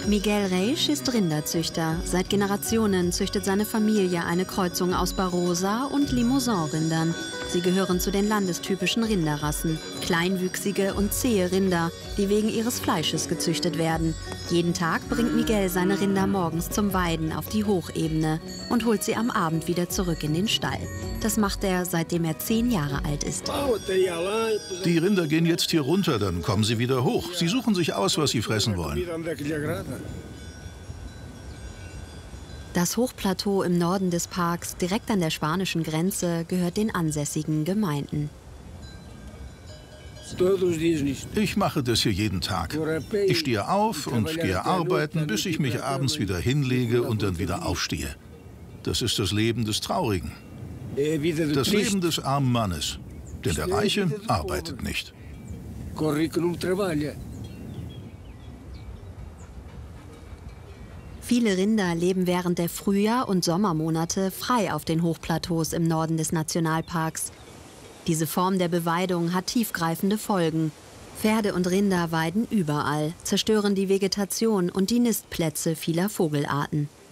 Miguel Reis ist Rinderzüchter. Seit Generationen züchtet seine Familie eine Kreuzung aus Barossa und Limousin-Rindern. Sie gehören zu den landestypischen Rinderrassen. Kleinwüchsige und zähe Rinder, die wegen ihres Fleisches gezüchtet werden. Jeden Tag bringt Miguel seine Rinder morgens zum Weiden auf die Hochebene und holt sie am Abend wieder zurück in den Stall. Das macht er, seitdem er 10 Jahre alt ist. Die Rinder gehen jetzt hier runter, dann kommen sie wieder hoch. Sie suchen sich aus, was sie fressen wollen. Das Hochplateau im Norden des Parks, direkt an der spanischen Grenze, gehört den ansässigen Gemeinden. Ich mache das hier jeden Tag. Ich stehe auf und gehe arbeiten, bis ich mich abends wieder hinlege und dann wieder aufstehe. Das ist das Leben des Traurigen. Das Leben des armen Mannes. Denn der Reiche arbeitet nicht. Viele Rinder leben während der Frühjahr- und Sommermonate frei auf den Hochplateaus im Norden des Nationalparks. Diese Form der Beweidung hat tiefgreifende Folgen. Pferde und Rinder weiden überall, zerstören die Vegetation und die Nistplätze vieler Vogelarten.